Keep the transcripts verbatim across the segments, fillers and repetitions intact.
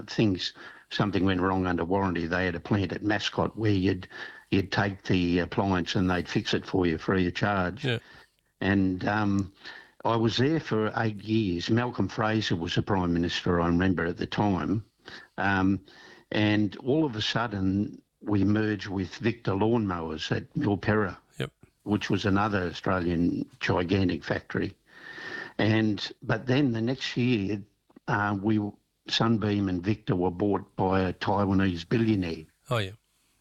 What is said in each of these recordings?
things, something went wrong under warranty, they had a plant at Mascot where you'd you'd take the appliance and they'd fix it for you free of charge. Yeah. And um, I was there for eight years. Malcolm Fraser was the Prime Minister, I remember, at the time. Um, and all of a sudden, we merged with Victor Lawnmowers at Milperra, Yep. which was another Australian gigantic factory. And but then the next year, uh, we Sunbeam and Victor were bought by a Taiwanese billionaire. Oh, yeah.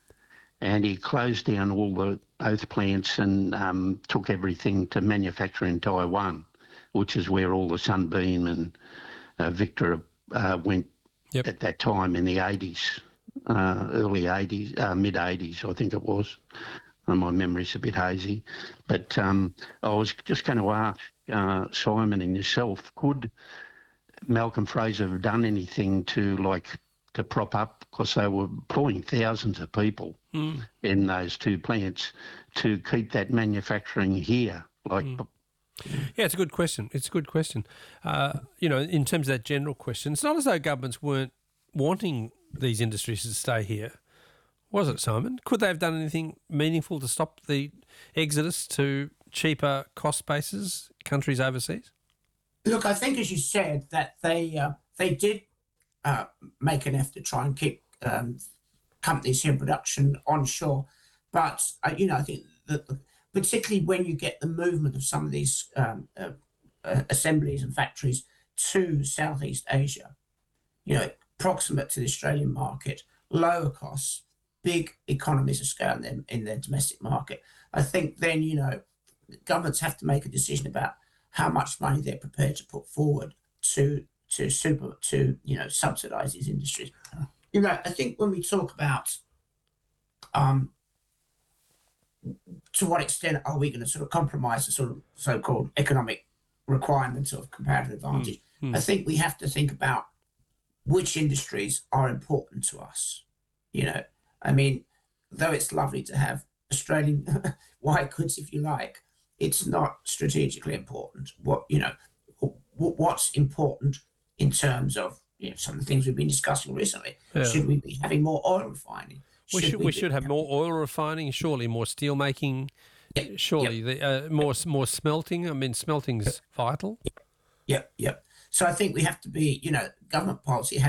And he closed down all the both plants and um, took everything to manufacture in Taiwan, which is where all the Sunbeam and uh, Victor uh, went Yep. at that time in the eighties, uh, early eighties, uh, mid-eighties, I think it was. And my memory's a bit hazy. But um, I was just going to ask uh, Simon and yourself, could Malcolm Fraser have done anything to, like, to prop up, because they were employing thousands of people Mm. in those two plants, to keep that manufacturing here? Like, Mm. Yeah, it's a good question. It's a good question. Uh, you know, in terms of that general question, it's not as though governments weren't wanting these industries to stay here, was it, Simon? Could they have done anything meaningful to stop the exodus to cheaper cost bases, countries overseas? Look, I think, as you said, that they uh, they did uh, make an effort to try and keep um, companies here in production onshore. But, uh, you know, I think that the, particularly when you get the movement of some of these um, uh, uh, assemblies and factories to Southeast Asia, you know, proximate to the Australian market, lower costs, big economies of scale in their, in their domestic market, I think then, you know, governments have to make a decision about how much money they're prepared to put forward to to super to you know subsidise these industries. You know, I think when we talk about um, to what extent are we going to sort of compromise the sort of so-called economic requirements of comparative advantage, mm. I think we have to think about which industries are important to us. You know, I mean, though it's lovely to have Australian white goods, if you like, it's not strategically important. What you know, what's important in terms of you know some of the things we've been discussing recently. Yeah. Should we be having more oil refining? We should we, we should have more oil refining. Surely more steel making. Yep. Surely Yep. the uh, more more smelting. I mean, smelting's vital. Yep, yep. So I think we have to be, you know, government policy has